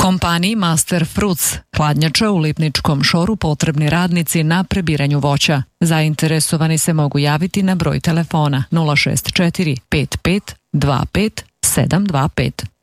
Kompaniji Master Fruits, hladnjača u Lipničkom šoru, potrebni radnici na prebiranju voća. Zainteresovani se mogu javiti na broj telefona 064 55 25 725.